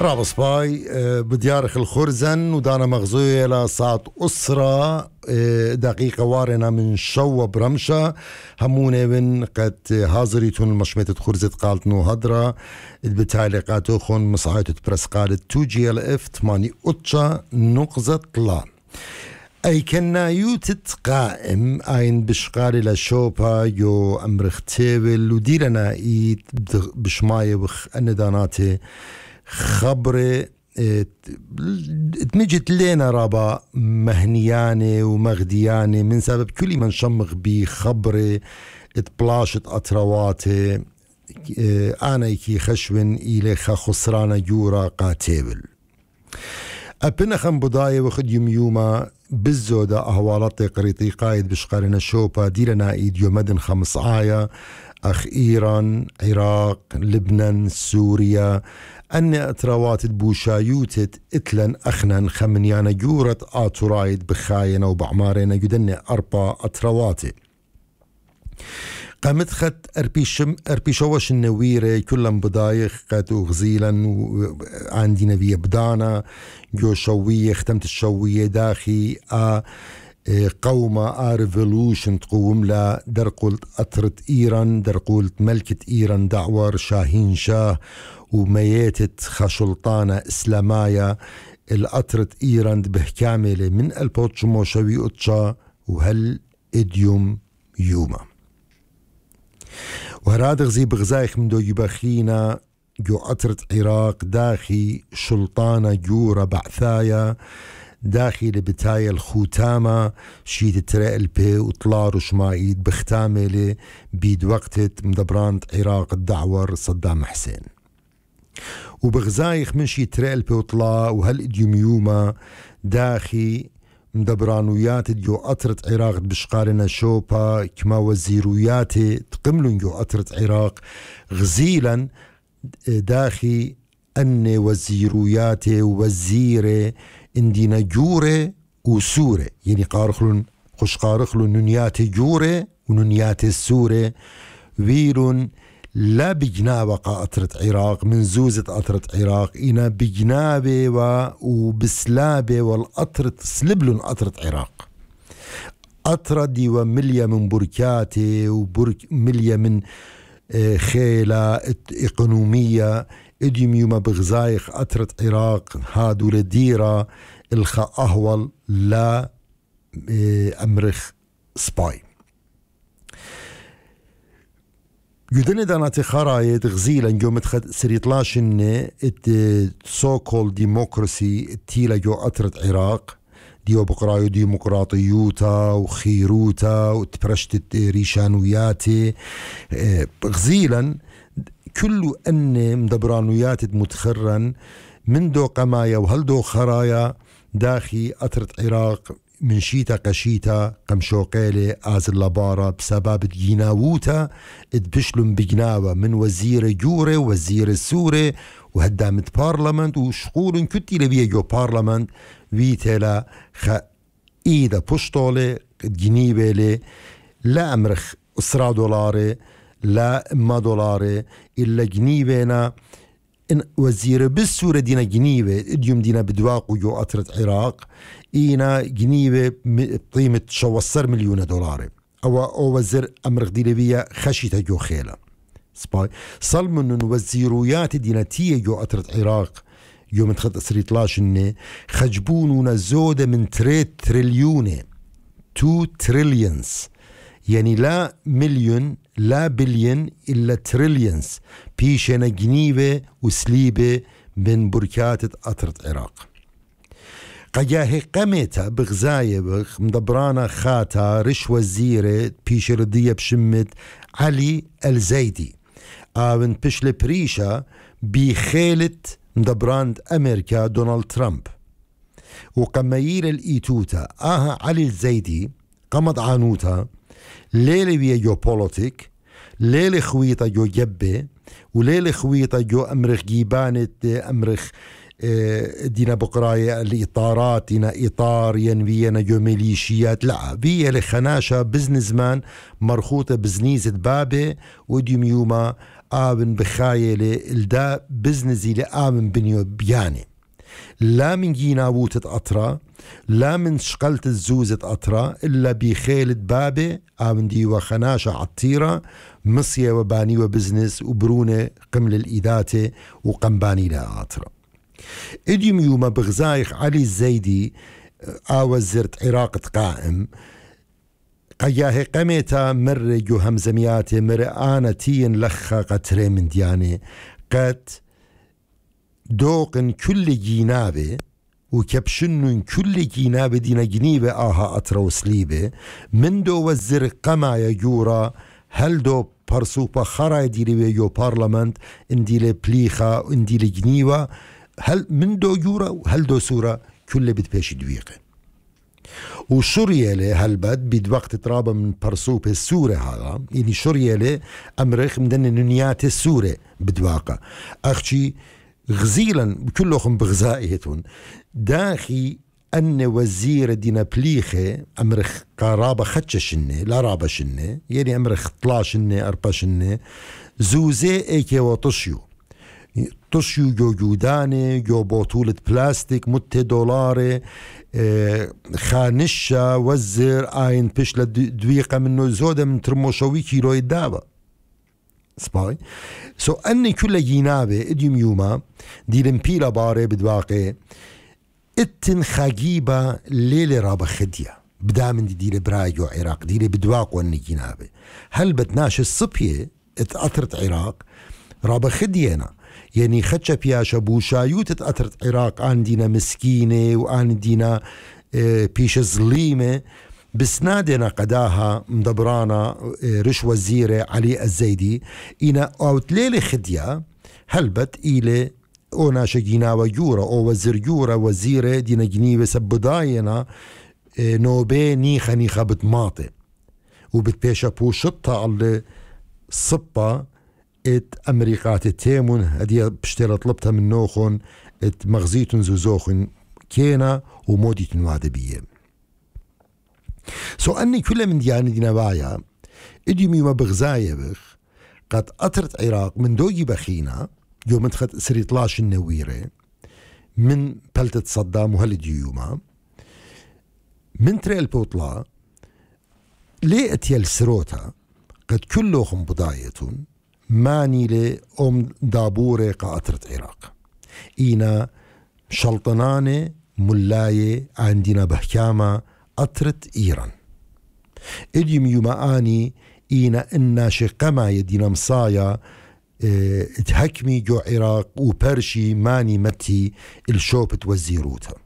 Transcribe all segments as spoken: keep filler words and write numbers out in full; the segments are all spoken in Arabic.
راب سباي بديارخ الخرزن ودانا مغزوية لساعة أسرة دقيقة وارنا من شو برمشة هموني من قد هازريتون المشميتة خرزة قالت نو هدرة بتعليقاتو خون مصعيتو تبرس قالت تو جي ال اف تماني اتشا نقزة طلان أي كنا يوتت قائم أين بشقالي لشوبا يو أمرخ تيبل وديرنا إيد بشماي بخ أنداناتي خبري تمجت لنا رابا مهنياني ومغدياني من سبب كل من شمغ بي خبري اتبلاشت أترواتي أنا يكي خشون إلي خسرانة جورا قاتيبل أبنا خم بداية وخد يوم يوما بالزودة أهوالات قريطي قايد بشقارنا شوبا ديرنا إيد يومدن خمس آية أخ إيران عراق لبنان سوريا أن أتروات بوشايوتت إتلن أخنن خمنيانا جورة آتورايد بخاينا وبعمارنا يدن أربع أترواتي قامت خد أربيشم أربيشوش النويرة كلهم بدايخ قد وغزيلا وعندي نبي بدانا جو شوية ختمت الشوية داخي آ قومة آ ريفولوشن تقوم لا در قلت أطرت إيران در قلت ملكة إيران دعور شاهين شاه ومياتت خشلطانة إسلامية الأطرت إيران به كاملة من البوتش موشوي أتشا وهل إديوم يوما وهراد غزي بغزايخ من دو يبخينا جو أطرت عراق داخي شلطانة جورة بعثايا داخل بتاية الخوتامة شيد ترائل بي وطلار وشمايد بختاملة بيد وقتت مدبرانت عراق الدعور صدام حسين وبغزايخ من شيد ترائل بي وطلع وهل إديوم يوما داخي مدبرانويات جو أطرت عراق بشقارنا شوبا كما وزيرويات تقملون جو أطرت عراق غزيلا داخي أن وزيرويات وزيرة اندينا جورة وسورة يعني قارخلون خش قارخلون نونيات جورة ونونيات السورة ويرون لا بجنابة قاطرة عراق من زوزة قطرة عراق إنا بجنابة وبسلابة والقطرة سلبلون قطرة عراق قطرة دي ومليا من بركاتي وبرك مليا من خيلة إقنومية إديم يوما بغزايخ قطرة عراق هادو لديرة الخا أهول لا أمرخ سباي يدن داناتي خرايط غزيلا جو متخد سريطلاش إن سو كول ديموكراسي تيلا جو قطرة عراق ديو بقرايو ديمقراطيوتا وخيروتا وتبرشت ريشانوياتي غزيلا كل أن مدبرانويات متخرن من دو قمايا وهل دو خرايا داخي قطرة عراق من شيتا قشيتا قمشوقيلي آز اللبارة بسبب جيناووتا اتبشلن بجناوة من وزير جورة وزير السورة وهدامت بارلمنت وشغول كتي لبيه جو بارلمنت ويتلا خ إيدا بشطولي جنيبالي لا أمرخ أسرع دولاري لا إما دولاري إلا جنيبنا إن وزير بالسورة دينا جنيبة إديوم دينا بدواق وجو قطرة عراق إينا جنيبة بقيمة شوصر مليون دولار أو أو وزير أمرخ ديلبية خشيته جو خيلة سباي صلمن وزيرويات دينا تيه جو قطرة عراق يوم تخد أسريطلاش إنه خجبونونا زودة من تريت تريليونة تو تريليونز يعني لا مليون لا بليون إلا تريليونز بيشنا جنيبة وسليبة من بركات قطرة عراق قجاه قمتا بغزاية بغ مدبرانا خاتا رش وزيرة بيش ردية بشمت علي الزيدي آون بشل بريشة بخيلت مدبراند أمريكا دونالد ترامب وقميير الإيتوتا آها علي الزيدي قمض عنوتا ليلة بيا جو بوليتيك ليلة خويطة جو جبة وليلة خويطة جو أمرخ جيبانت أمرخ دينا بقراية الإطارات دينا إطار ينبينا جو ميليشيات لا بيا لخناشة بزنزمان مرخوطة بزنيزة بابي وديم يوما آبن بخايلة الدا بزنزي لآمن بنيو بياني لا من جيناووتة أطرا لا من شقلت الزوزة أطرا إلا بخيلة بابي آمن دي وخناشة عطيرة مصية وباني وبزنس وبرونة قمل الإيداتي وقنباني لا أطرا. إديم يوم بغزايخ علي الزيدي آوزرت عراق قائم قياه قميتا مر جو همزمياتي مر آنا تين لخا قتري من دياني قد دوقن كل جينابه وكبشنن كل جينابه دينا جنيبه آها أطرا وسليبه من دو وزر قما يجورا هل دو برسوبا خرا ديلي يو بارلمنت انديلي بليخا انديلي جنيوة هل من دو يورا هل دو سورة كل بتباشي دويقه وشريالي هلبت بيد وقت ترابا من برسوب السورة هذا يعني شريالي أمريخ مدن نيات السورة بدواقع أخشي غزيلا كلهم بغزائهتون داخي أن وزير دينا بليخة أمريخ قرابة خدش شنة لا رابة شنة يعني أمريخ طلا شنة أربا شنة زوزي ايكي وطشيو طشيو جو جوداني جو بطولة بلاستيك متة دولاري اه خانشة وزر آين بشلة دويقة منه زودة من ترموشوي كيلو الدابة سباي سو so أني كل جينابة اديم يوما دي لمبيلا باري بدواقع اتن خاقيبة ليلة رابا خدية بدا من دي دي برايو عراق دي بدواق واني جينابة هل بتناش الصبية اتأثرت عراق رابا خدينا يعني خدشة بياشا بوشايو تتأثرت عراق عندنا مسكينة وعندنا اه بيش ظليمة بسنادنا قداها مدبرانا اه رش وزيرة علي الزيدي إنا اوت ليلة خدية هلبت إلي او ناشا جيناوة جورا او وزير جورا وزيرة دينا جنيوة سبداينا اه نوبي نيخا نيخا بتماطي وبتبيشا بوشطة على الصبة ات امريكات التيمون هدي بشترى طلبتها من نوخن ات مغزيتن زوزوخن كينا وموديتن وادبية سو اني كل من ديان دينا بايا اديمي ما بغزايا بخ قد اطرت عراق من دوجي بخينا يوم انتخت سريطلاش النويرة من بلتة صدام وهالدي يوما من تريل بوطلا ليه اتيال سروتا قد كلهم بضايتون ماني لي أم دابورة قاطرة عراق إينا شلطنانة ملاية عندنا بحكامة أطرت إيران إديم يوما آني إينا إنا شقما يدينا مصايا اه تهكمي جو عراق وبرشي ماني متي الشوبة وزيروتها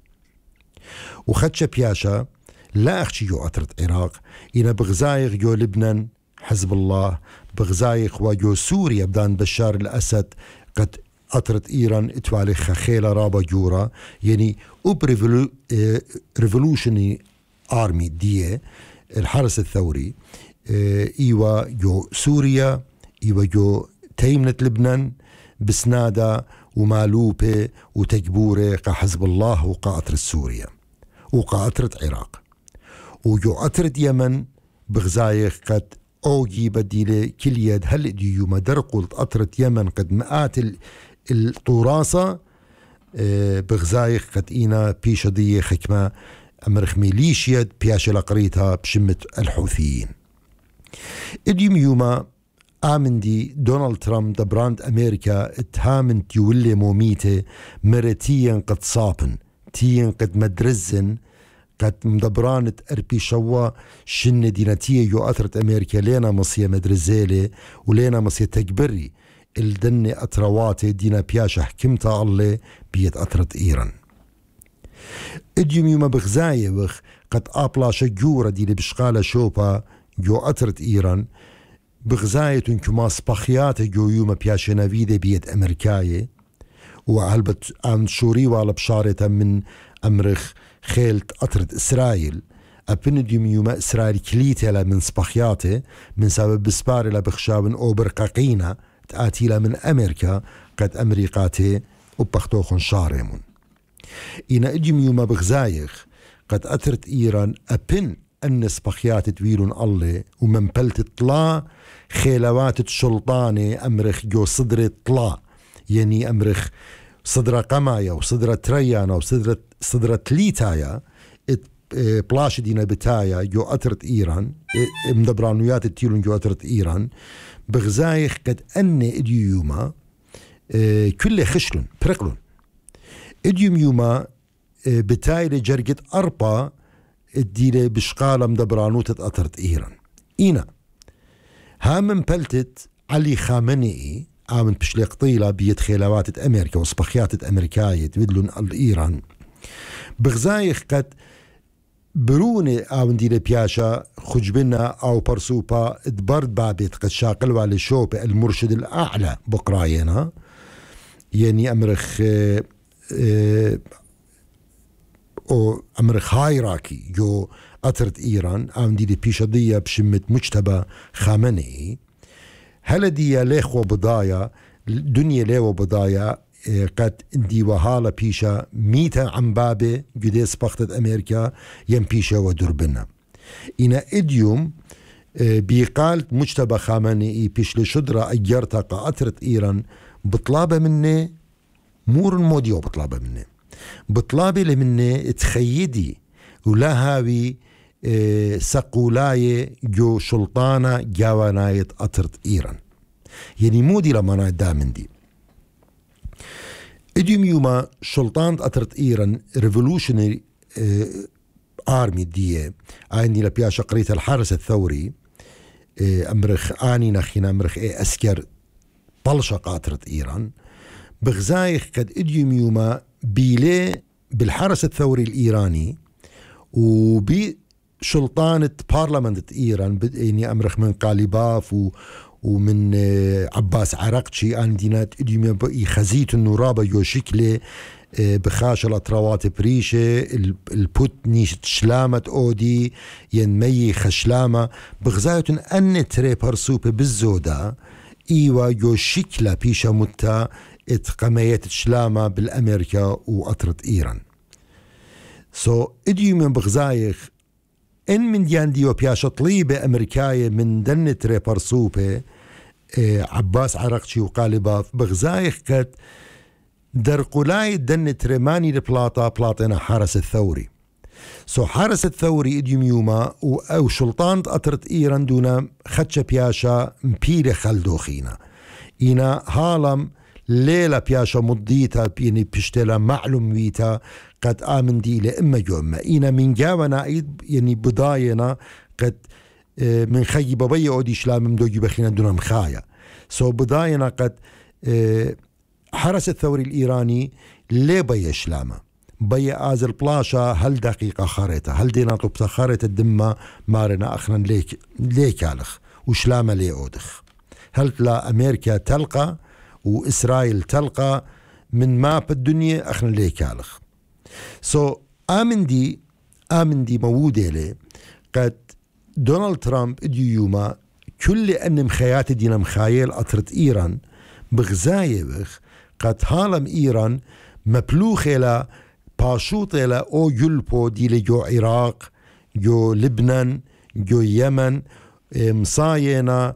وخدش بياشا لا أخشي جو أطرت عراق إينا بغزايغ جو لبنان حزب الله بغزايخ وجو سوريا بدان بشار الأسد قد أطرت إيران اتوالي خخيلة رابا جورا يعني أوب ريفولوشني آرمي دي الحرس الثوري إيوا جو سوريا إيوا جو تيمنة لبنان بسنادة ومالوبة وتجبورة كحزب الله وقاطرة سوريا وقاطرة عراق وجو أطرت يمن بغزايخ قد أوجي بديلة كل يد هل ديو ما درقلت أطرت يمن قد مئات الطراسة اه بغزايخ قد إينا بيش دي خكمة أمرخ ميليشيا بياش لقريتها بشمة الحوثيين إديم يوما آمن دي دونالد ترامب دبراند أمريكا اتهامن تيولي موميته مرتيا قد صابن تيا قد مدرزن قد مدبرانت أربي شوا شن ديناتية يو أثرت أمريكا لينا مصية مدرزيلي ولينا مصية تكبري الدني أترواتي دينا بياشا حكمتا الله بيت أثرت إيران إديم يوما بغزاية بخ قد أبلاشا جورة ديلي بشغالة شوبا جو أثرت إيران بغزاية كما سباخيات جو يوما بياشا نافيدي بيت أمريكاية وعلبت عن شوري وعلى بشارة من أمريخ خيلت أطرد إسرائيل أبنديم يوما إسرائيل كليتها من سباخياته من سبب بسبار لبخشاون أو برقاقينا تآتيلا من أمريكا قد أمريكاته وبختوخن شارمون إنا إديم يوما بغزايخ قد أطرد إيران أبن أن سبخيات تويلون الله ومنبلت طلا خيلوات الشلطانة أمرخ جو صدر طلا يعني أمرخ صدر قمايا وصدر تريانا وصدر صدر تليتايا بلاش دينا بتايا جو أترت إيران مدبرانويات التيلون جو أترت إيران بغزايخ قد أن إديوما كل خشلون برقلون إديوم يوما بتايلة جرقت أربا الديلة بشقالة مدبرانوتة أترت إيران إينا هامن بلتت علي خامنئي آمن بشليق طيلة بيت خيلوات أمريكا وصبخيات أمريكاية تبدلون الإيران بغزايخ قد بروني آمن ديلة بياشا خجبنا أو برسوبا ادبرد بابت قد شاقل والي شوبة المرشد الأعلى بقراينا يعني أمرخ اه اه أو أمرخ هايراكي جو أترت إيران آمن ديلة بيشادية بشمت مجتبى خامنئي هل دي ليخ وبضايا دنيا ليه وبضايا قد اندي وهالة بيشا ميتا عن بابي جديس بختت أمريكا ين بيشا ودربنا إنا إديوم بيقالت مجتبى خامنئي بيش لشدرة أجرتها قاترت إيران بطلابة مني مور الموديو بطلابة مني بطلابة لمني تخيدي ولا هاوي اه سقولاي جو شلطانة جاواناية أترت إيران يعني مودي لما أنا دامن دي إديوم يوما شلطان أترت إيران ريفولوشنري اه آرمي دي عندي لبياشا قريت الحرس الثوري اه أمرخ آني نخينا أمرخ ايه أسكر بلشا قاترت إيران بغزايخ قد إديوم يوما بيلي بالحرس الثوري الإيراني وبي شلطانة بارلمنت إيران يعني أمرخ من قاليباف و ومن عباس عراقشي عندنا إديوم خزيت النورابة يو شكله بخاش الأطروات بريشة البوت نيش شلامة أودي ينمي خشلامة بغزاية أن تري برسوبة بالزودة إيوا يو شكله بيشا متا اتقميت شلامة بالأمريكا وأطرت إيران سو so, إديوم بغزايخ إن من ديان ديو بياشا طليبة أمريكاية من دنة تري برسوبة اه عباس عراقشي وقالباف بغزايخ قد درقولاي دنة رماني لبلاطة بلاطنا حرس الثوري سو حرس الثوري إديوم يوما أو شلطان أطرت إيران دونا خدش بياشا مبيري خلدوخينا إنا هالم ليلة بياشا مضيتا بيني بشتلا معلوم ويتا قد آمن دي لإما جوما إنا من جاونا يعني بضاينا قد من خي بابي أودي شلام مدوجي بخينا دونا مخايا سو بضاينا قد حرس الثوري الإيراني ليه بي شلامة بي آزل بلاشا هل دقيقة خارطة هل دينا طبتا خارطة الدمة مارنا أخنا ليك ليك علخ وشلامة ليه أودخ هل تلا أمريكا تلقى وإسرائيل تلقى من ماب الدنيا أخنا ليك علخ سو so, آمن دي آمن دي موودة لي قد دونالد ترامب اديو يوما كل أن مخيات دينا مخايل أطرت إيران بغزاية بخ قد هالم إيران مبلوخ إلى باشوط إلى أو يلبو دي لجو عراق جو لبنان جو يمن مصاينا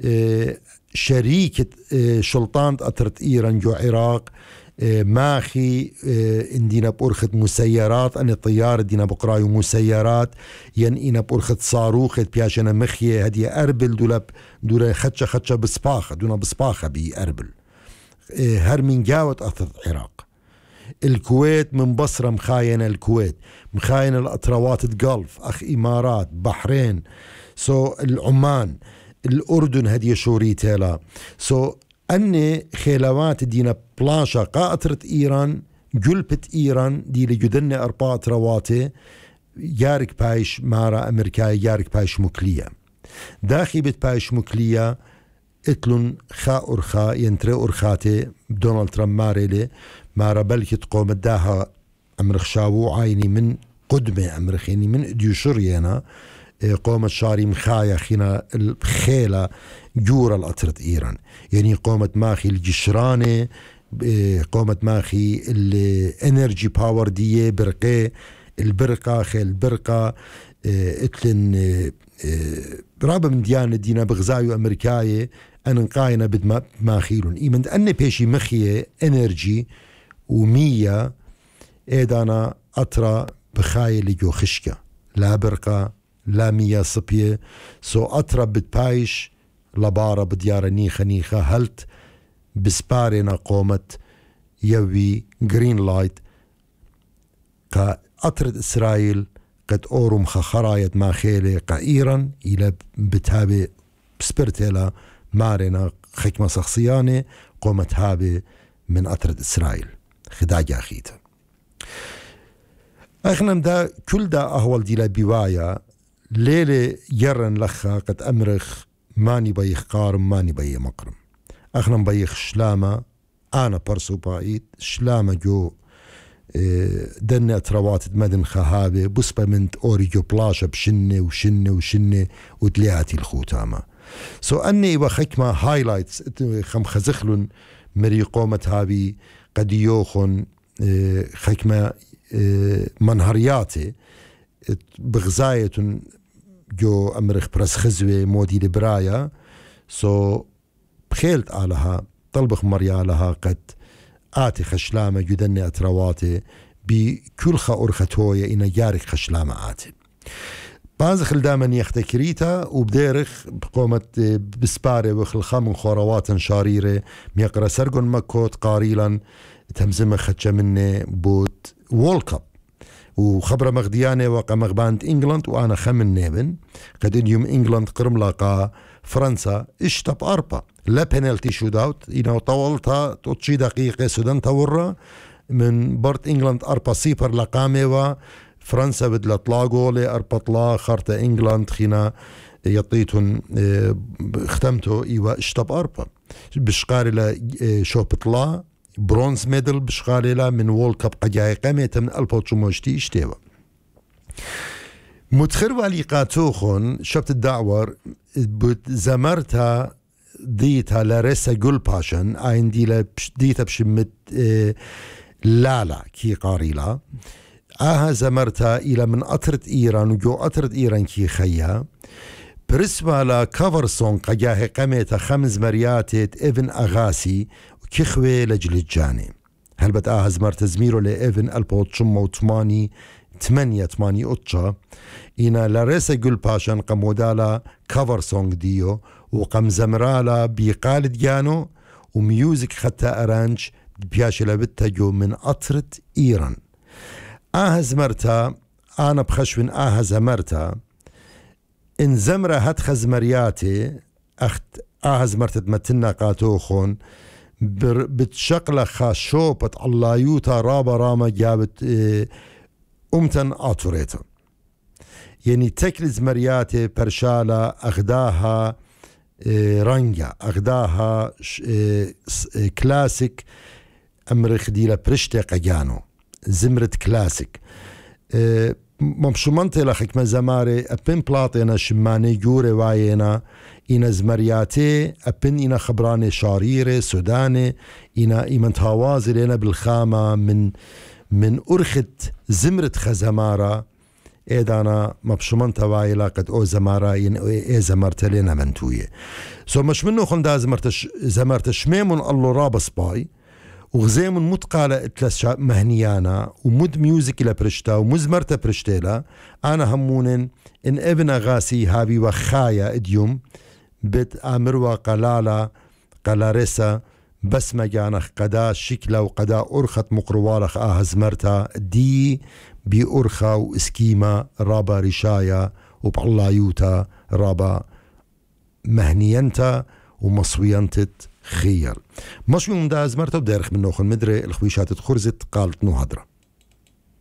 شريكة شلطان أطرت إيران جو عراق ماخي اندينا بأرخت مسيرات أن الطيارة دينا بقرايو مسيرات ين إنا بأرخت صاروخت بياشنا مخيه هدي أربل دولا دولا خدشة خدشة بسباخة دونا بسباخة بي أربل هر من جاوت أطرت العراق الكويت من بصرة مخاينة الكويت مخاينة الأطروات الجلف أخ إمارات بحرين سو العمان الأردن هدي شوريتيلا سو أن خيلوات دينا بلاشا قاطرت إيران جلبت إيران دي لجدن أربعة رواتي يارك بايش مارا أمريكاي يارك بايش مكلية داخي بت بايش مكلية اتلون خا أرخا ينتري أرخاتي دونالد ترامب ماريلي مارا بلكي تقوم الداها أمرخ شاوو عيني من قدمة أمرخ يعني من ديوشرينا قومت شاري مخايا خينا الخيلة جورة الأطرت إيران يعني قومت ماخي الجشرانة قومت ماخي الانرجي باور دي برقة البرقة خيل البرقة اتلن رابا من ديانة دينا بغزايو أمريكاية أن نقاينا بد ما خيلون إيمن أني بيشي مخية انرجي ومية إيدانا أطرا بخاية لجو خشكة لا برقة لا مية صبية سو أطرا بتبايش لبارة بديارة نيخة نيخة هلت بسبارنا قومت يوي جرين لايت كا أطرد إسرائيل قد أورم خخرايت ما خيلي قا إيران إلى بتهابي بسبرتلا مارنا خكمة شخصيانة قومت هابي من أطرد إسرائيل خداجة أخيته أخنم دا كل دا أهول دي لبيوايا ليلة يرن لخا قد أمرخ ماني بيخ قارم ماني بي مقرم أخنم بيخ شلامة أنا برسو بايد شلامة جو دنة رواتد مدن خهابة بصبة من أوريجو بلاشة بشنة وشنة وشنة وتلياتي الخوتامة سو أني وخكمة هايلايتس خم خزخلن مري قومة هابي قد يوخن خكمة منهرياتي بغزاية جو أمرخ برس خزوة مودي لبرايا سو بخيلت آلها طلبخ مريالها قد آتي خشلامة جدني أترواتي بكل خا أرختوية إنا جارك خشلامة آتي بازخل دامن يختكريتا وبديرخ بقومة بسبارة وخلخا من خوروات شاريرة ميقرا سرقن مكوت قاريلا تمزم خدشة مني بوت وولكب وخبرة مغديانة وقع مغبانت إنجلند وأنا خمن نيبن قد يوم إنجلند قرم لاقا فرنسا اشتب أربا لا بنالتي شوت اوت إنه طولتها تطشي دقيقة سودان تورا من برت إنجلند أربا سيبر لقامة وفرنسا بدلا طلاقو لي أربا طلا خارطة إنجلند خينا يطيتون اختمتو إيوا اشتب أربا بشقاري لا شو بطلا برونز ميدل بشقاري لا من وول كاب قجاي قامة من ألبا وتشموشتي اشتيوا متخر واليقاتوخون شبت الدعور زمرتها ديتها لاريسا جول باشن اين دي ديتها بشمت اه لالا كي قاريلا اها زمرتها الى من اطرت ايران وجو اطرت ايران كي خيا برسمة لا كفر سونغ قجاه قميتها خمس مرياتت ابن اغاسي وكيخوي لجل الجاني هل بت اها زمرت زميرو لابن البوت شمو وثماني ثمانية ثمانية أوتشا إنا لاريسا جول باشن قمودالا كفر سونغ ديو وقم زمرالا بيقال ديانو وميوزك خطا أرانج بياش لبتجو من أطرت إيران آها زمرتا أنا بخشوين آها زمرتا إن زمرة هات خزمرياتي أخت آها زمرتا تمتنا قاتوخون بتشقل خاشوبة الله يوتا رابا راما جابت إيه أمتن آتوريتا يعني تكلز مرياتي برشالة أخداها اه رنجا أخداها اه اه كلاسيك أمريخ ديلا برشتي قجانو زمرت كلاسيك اه ممشومنتي لخك مزماري أبن بلاطينا شماني جوري واينا إنا زمرياتي أبن إنا خبراني شاريري سوداني إنا إيمان تهوازي لنا بالخامة من من أرخت زمرت خزمارة إيدانا مبشومان توايلا قد أو زمارة ين إيه زمرت لنا منتوية سو مش منو خندا زمرتش زمرتش ميمون الله رابس باي وغزيمون متقالة اتلس مهنيانا ومد ميوزك إلى برشتا ومزمرتا برشتيلا أنا همونن إن ابن غاسي هابي وخايا اديوم بت آمروا قلالا قلارسا بس مجانخ قدا شكلا وقدا أرخت مقروالخ آه زمرتا دي بي أرخا وإسكيما رابا رشايا وبعلايوتا رابا مهنينتا ومصوينتت خير مش من دا زمرتا ودارخ من نوخن مدري الخويشات خرزت قالت نو هدرة